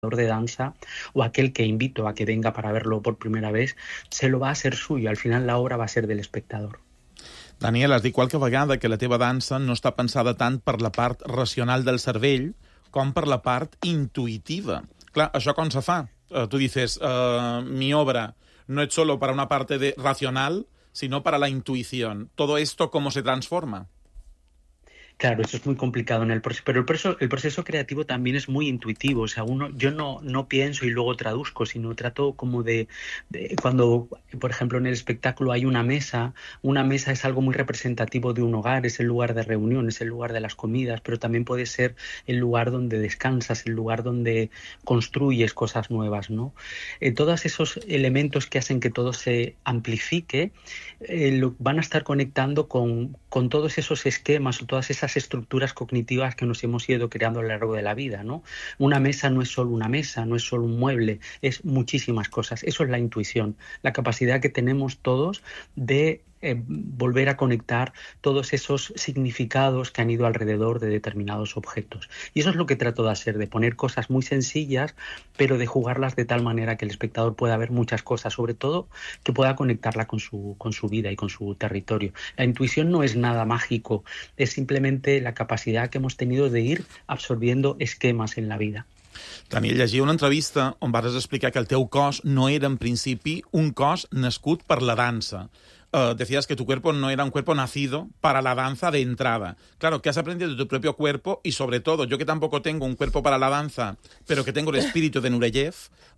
de danza o aquel que invito a que venga para verlo por primera vez, se lo va a hacer suyo. Al final la obra va a ser del espectador. Daniel, has dit qualque vegada que la teva dansa no està pensada tant per la part racional del cervell com per la part intuitiva. Clar, això com se fa? Tú dices, mi obra no es solo para una parte racional, sino para la intuición. ¿Todo esto cómo se transforma? Claro, eso es muy complicado en el proceso, pero el proceso creativo también es muy intuitivo. O sea, yo no pienso y luego traduzco, sino trato como de cuando, por ejemplo, en el espectáculo hay una mesa es algo muy representativo de un hogar, es el lugar de reunión, es el lugar de las comidas, pero también puede ser el lugar donde descansas, el lugar donde construyes cosas nuevas, ¿no? Todos esos elementos que hacen que todo se amplifique van a estar conectando con todos esos esquemas o todas esas estructuras cognitivas que nos hemos ido creando a lo largo de la vida, ¿no? Una mesa no es solo una mesa, no es solo un mueble, es muchísimas cosas. Eso es la intuición, la capacidad que tenemos todos de volver a conectar todos esos significados que han ido alrededor de determinados objetos. Y eso es lo que trato de hacer, de poner cosas muy sencillas, pero de jugarlas de tal manera que el espectador pueda ver muchas cosas, sobre todo que pueda conectarla con su vida y con su territorio. La intuición no es nada mágico, es simplemente la capacidad que hemos tenido de ir absorbiendo esquemas en la vida. Daniel, llegia una entrevista on vas explicar que el teu cos no era en principi un cos nascut per la dansa. Decías que tu cuerpo no era un cuerpo nacido para la danza de entrada. Claro, que has aprendido de tu propio cuerpo y sobre todo, yo que tampoco tengo un cuerpo para la danza, pero que tengo el espíritu de Nureyev,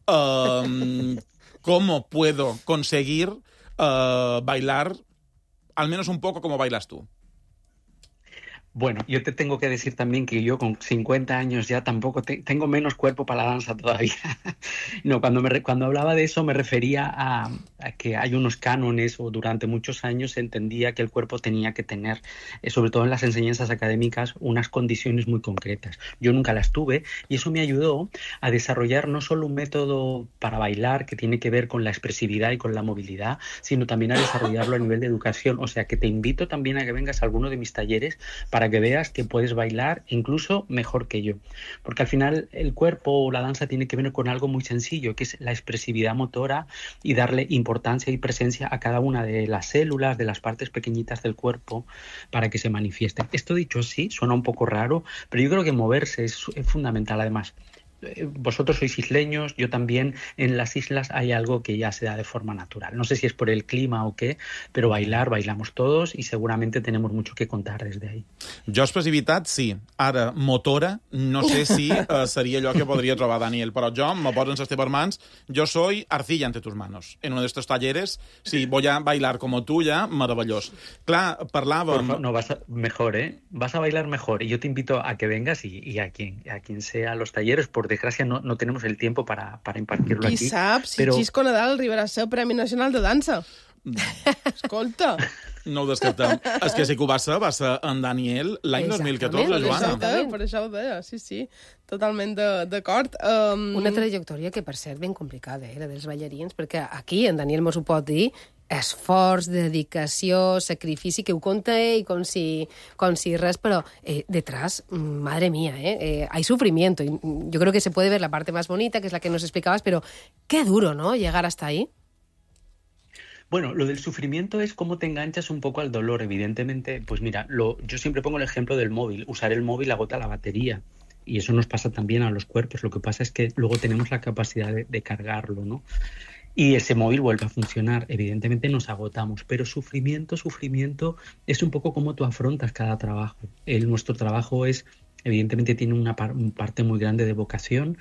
¿cómo puedo conseguir bailar al menos un poco como bailas tú? Bueno, yo te tengo que decir también que yo con 50 años ya tampoco tengo menos cuerpo para la danza todavía. No, cuando hablaba de eso me refería a que hay unos cánones o durante muchos años se entendía que el cuerpo tenía que tener, sobre todo en las enseñanzas académicas, unas condiciones muy concretas. Yo nunca las tuve y eso me ayudó a desarrollar no solo un método para bailar que tiene que ver con la expresividad y con la movilidad, sino también a desarrollarlo a nivel de educación. O sea que te invito también a que vengas a alguno de mis talleres para que veas que puedes bailar incluso mejor que yo. Porque al final el cuerpo o la danza tiene que ver con algo muy sencillo, que es la expresividad motora y darle importancia y presencia a cada una de las células, de las partes pequeñitas del cuerpo para que se manifiesten. Esto dicho así, suena un poco raro, pero yo creo que moverse es fundamental. Además, vosotros sois isleños, yo también. En las islas hay algo que ya se da de forma natural. No sé si es por el clima o qué, pero bailamos todos y seguramente tenemos mucho que contar desde ahí. Jo, expressivitat, sí. Ara, motora, no sé si seria allò que podria trobar, Daniel, però jo me poso en les teves mans. Yo soy arcilla ante tus manos. En uno de estos talleres, si voy a bailar como tú, ya, maravillós. Clar, parlàvem... No, vas a, mejor, ¿eh? Vas a bailar mejor. Y yo te invito a que vengas y a quien sea a los talleres. Por desgracia, no tenemos el tiempo para impartirlo aquí. Qui sap, si però... Xisco Nadal arribarà a ser el Premi Nacional de Dansa. Escolta. No ho descartem. És que sí que va ser en Daniel l'any 2014, Joana. Per això ho deia, sí. Totalment d'acord. Una trajectòria que, per cert, ben complicada, la dels ballarins, perquè aquí en Daniel mos ho pot dir, esforç, dedicació, sacrifici, que ho conta ell com si res, però detrás, madre mía, hay sufrimiento. Yo creo que se puede ver la parte más bonita, que es la que nos explicabas, pero qué duro, ¿no?, llegar hasta ahí. Bueno, lo del sufrimiento es cómo te enganchas un poco al dolor, evidentemente. Pues mira, yo siempre pongo el ejemplo del móvil. Usar el móvil agota la batería. Y eso nos pasa también a los cuerpos. Lo que pasa es que luego tenemos la capacidad de cargarlo, ¿no? Y ese móvil vuelve a funcionar. Evidentemente nos agotamos, pero sufrimiento es un poco como tú afrontas cada trabajo. Nuestro trabajo evidentemente tiene una parte muy grande de vocación,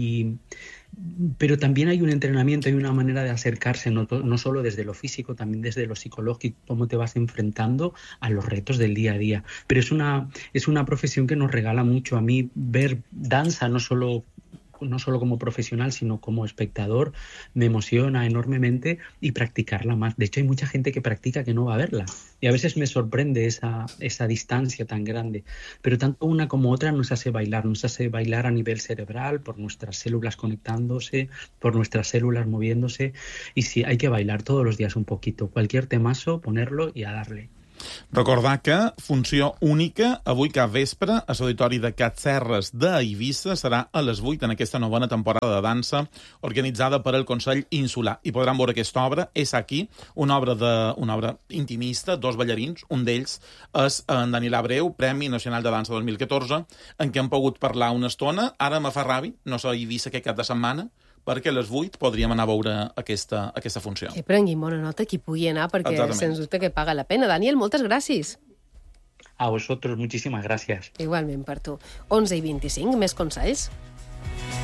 pero también hay un entrenamiento, hay una manera de acercarse, no solo desde lo físico, también desde lo psicológico, cómo te vas enfrentando a los retos del día a día. Pero es una profesión que nos regala mucho. A mí ver danza, no solo como profesional, sino como espectador, me emociona enormemente, y practicarla más. De hecho, hay mucha gente que practica que no va a verla. Y a veces me sorprende esa distancia tan grande. Pero tanto una como otra nos hace bailar a nivel cerebral, por nuestras células conectándose, por nuestras células moviéndose. Y sí, hay que bailar todos los días un poquito. Cualquier temazo, ponerlo y a darle. Recordar que funció única avui cap vespre a l'auditori de Catserres d'Eivissa serà a les 8 en aquesta novena temporada de dansa organitzada per el Consell Insular. I podran veure aquesta obra, és aquí, una obra intimista, 2 ballarins, un d'ells és en Daniel Abreu, Premi Nacional de Dansa 2014, en què hem pogut parlar una estona. Ara me fa ràbia, no sé a Eivissa aquest cap de setmana, perquè a les 8 podríem anar a veure aquesta funció. Que prenguin bona nota qui pugui anar, perquè sens dubte que paga la pena. Daniel, moltes gràcies. A vosotros, muchísimas gracias. Igualment per tu. 11:25, més consells.